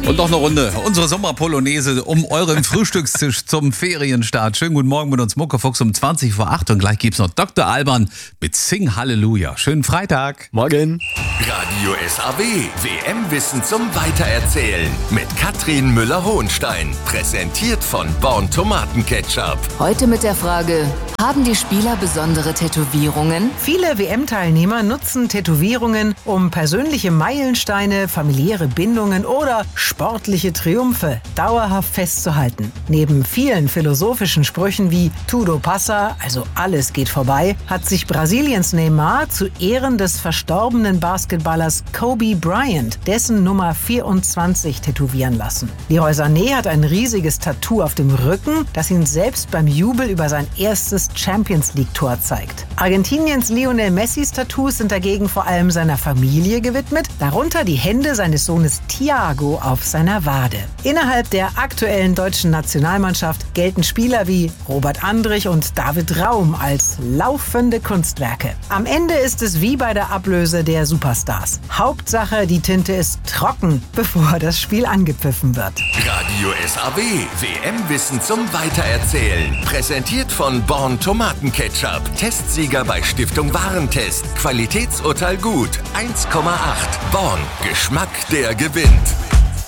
Und noch eine Runde. Unsere Sommerpolonaise um euren Frühstückstisch zum Ferienstart. Schönen guten Morgen mit uns Muckefuchs um 20 vor 8. Und gleich gibt's noch Dr. Alban mit Sing Halleluja. Schönen Freitag. Morgen. Radio SAW. WM-Wissen zum Weitererzählen. Mit Katrin Müller-Hohenstein. Präsentiert von Born Tomatenketchup. Heute mit der Frage: Haben die Spieler besondere Tätowierungen? Viele WM-Teilnehmer nutzen Tätowierungen, um persönliche Meilensteine, familiäre Bindungen oder sportliche Triumphe dauerhaft festzuhalten. Neben vielen philosophischen Sprüchen wie Tudo passa, also alles geht vorbei, hat sich Brasiliens Neymar zu Ehren des verstorbenen Basketballers Kobe Bryant dessen Nummer 24 tätowieren lassen. Leroy Sané hat ein riesiges Tattoo auf dem Rücken, das ihn selbst beim Jubel über sein erstes Champions-League-Tor zeigt. Argentiniens Lionel Messis Tattoos sind dagegen vor allem seiner Familie gewidmet, darunter die Hände seines Sohnes Thiago auf seiner Wade. Innerhalb der aktuellen deutschen Nationalmannschaft gelten Spieler wie Robert Andrich und David Raum als laufende Kunstwerke. Am Ende ist es wie bei der Ablöse der Superstars. Hauptsache, die Tinte ist trocken, bevor das Spiel angepfiffen wird. Radio SAW. WM-Wissen zum Weitererzählen. Präsentiert von Born Tomatenketchup. Testsieger bei Stiftung Warentest. Qualitätsurteil gut. 1,8. Born. Geschmack, der gewinnt.